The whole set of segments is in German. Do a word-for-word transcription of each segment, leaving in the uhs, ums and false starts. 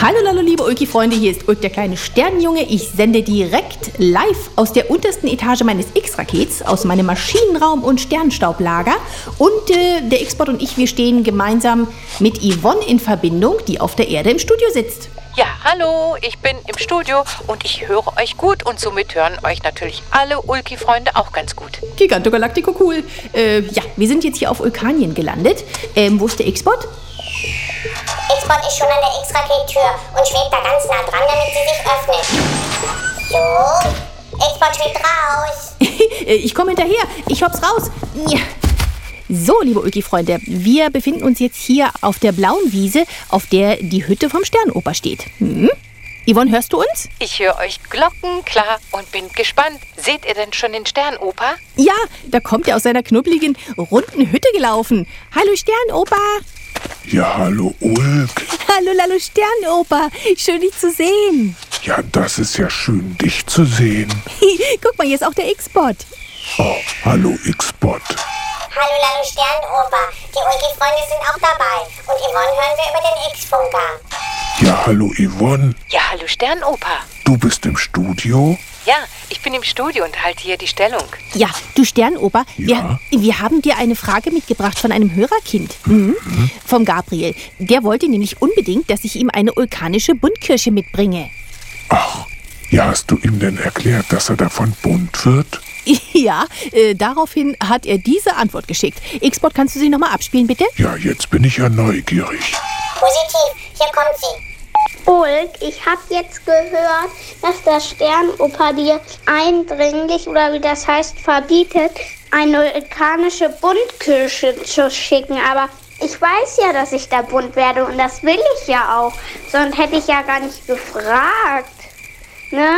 Hallo, hallo, liebe Ulki-Freunde, hier ist Ulk, der kleine Sternenjunge. Ich sende direkt live aus der untersten Etage meines X-Rakets, aus meinem Maschinenraum und Sternstaublager. Und äh, der X-Bot und ich, wir stehen gemeinsam mit Yvonne in Verbindung, die auf der Erde im Studio sitzt. Ja, hallo, ich bin im Studio und ich höre euch gut und somit hören euch natürlich alle Ulki-Freunde auch ganz gut. Giganto Galactico, cool. Äh, ja, wir sind jetzt hier auf Ulkanien gelandet. Ähm, wo ist der X-Bot? X-Bot ist schon an der X-Raket-Tür und schwebt da ganz nah dran, damit sie sich öffnet. So, X-Bot schwebt raus. Ich komme hinterher, ich hopp's raus. Ja. So, liebe Ulki-Freunde, wir befinden uns jetzt hier auf der blauen Wiese, auf der die Hütte vom Sternoper steht. Hm? Yvonne, hörst du uns? Ich höre euch glockenklar und bin gespannt. Seht ihr denn schon den Sternoper? Ja, da kommt er aus seiner knubbeligen, runden Hütte gelaufen. Hallo Sternoper. Ja, hallo Ulk. Hallo, hallo Sternoper. Schön, dich zu sehen. Ja, das ist ja schön, dich zu sehen. Guck mal, hier ist auch der X-Bot. Oh, hallo X-Bot. Hallo, hallo Sternoper. Die Ulki-Freunde sind auch dabei. Und Yvonne hören wir über den X-Funker. Ja, hallo Yvonne. Ja, hallo Sternoper. Du bist im Studio? Ja, ich bin im Studio und halte hier die Stellung. Ja, du Sternoper, Ja? wir, wir haben dir eine Frage mitgebracht von einem Hörerkind. Mhm. Vom Gabriel. Der wollte nämlich unbedingt, dass ich ihm eine vulkanische Buntkirsche mitbringe. Ach, ja, hast du ihm denn erklärt, dass er davon bunt wird? Ja, äh, daraufhin hat er diese Antwort geschickt. X-Bot, kannst du sie nochmal abspielen, bitte? Ja, jetzt bin ich ja neugierig. Positiv, hier kommt sie. Ulk, ich habe jetzt gehört, dass der Sternoper dir eindringlich, oder wie das heißt, verbietet, eine vulkanische Buntkirsche zu schicken. Aber ich weiß ja, dass ich da bunt werde und das will ich ja auch. Sonst hätte ich ja gar nicht gefragt. Ne?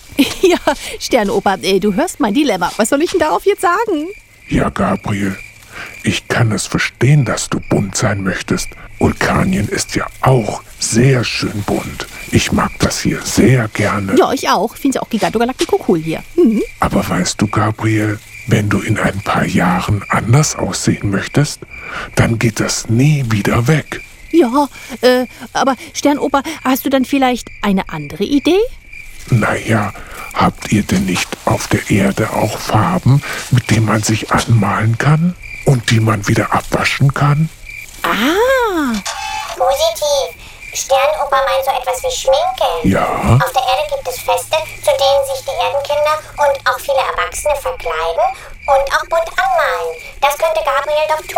Ja, Sternoper, äh, du hörst mein Dilemma. Was soll ich denn darauf jetzt sagen? Ja, Gabriel, ich kann es verstehen, dass du bunt sein möchtest. Vulkanien ist ja auch sehr schön bunt. Ich mag das hier sehr gerne. Ja, ich auch. Ich finde es auch Giganto Galactico cool hier. Mhm. Aber weißt du, Gabriel, wenn du in ein paar Jahren anders aussehen möchtest, dann geht das nie wieder weg. Ja, äh, aber Sternoper, hast du dann vielleicht eine andere Idee? Naja, habt ihr denn nicht auf der Erde auch Farben, mit denen man sich anmalen kann und die man wieder abwaschen kann? Ah, Positiv. Sternoper meint so etwas wie Schminke. Ja, Auf der Erde gibt es Feste, zu denen sich die Erdenkinder und auch viele Erwachsene verkleiden und auch bunt anmalen. Das könnte Gabriel doch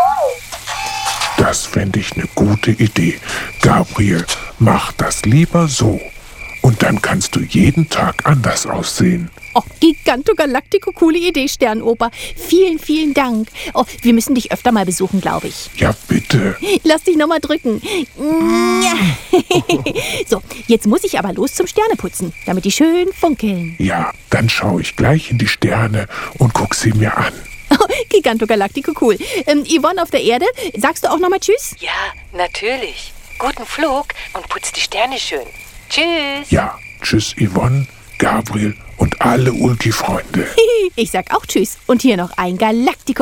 tun. das fände ich eine gute Idee. Gabriel, mach das lieber so. Und dann kannst du jeden Tag anders aussehen. oh, Giganto Galactico, coole Idee, Sternoper. Vielen, vielen Dank. Oh, wir müssen dich öfter mal besuchen, glaube ich. Ja, bitte. Lass dich nochmal drücken. So, jetzt muss ich aber los zum Sterneputzen, damit die schön funkeln. Ja, dann schaue ich gleich in die Sterne und guck sie mir an. Oh, Giganto Galactico, cool. Ähm, Yvonne auf der Erde, sagst du auch nochmal Tschüss? Ja, natürlich. Guten Flug und putz die Sterne schön. Tschüss. Ja, tschüss Yvonne, Gabriel und alle Ulki-Freunde. Ich sag auch Tschüss. Und hier noch ein Galactico.